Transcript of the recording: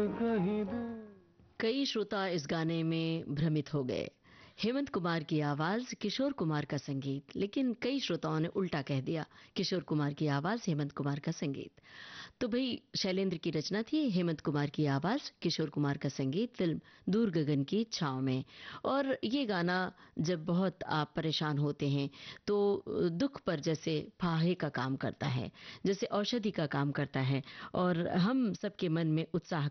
कहीं दूर। कई श्रोता इस गाने में भ्रमित हो गए। हेमंत कुमार की आवाज, किशोर कुमार का संगीत, लेकिन कई श्रोताओं ने उल्टा कह दिया, किशोर कुमार की आवाज, हेमंत कुमार का संगीत। तो भाई शैलेंद्र की रचना थी, हेमंत कुमार की आवाज, किशोर कुमार का संगीत, फिल्म दूर गगन की छांव में। और ये गाना जब बहुत आप परेशान होते हैं तो दुख पर जैसे फाहे का काम करता है, जैसे औषधि का काम करता है, और हम सबके मन में उत्साह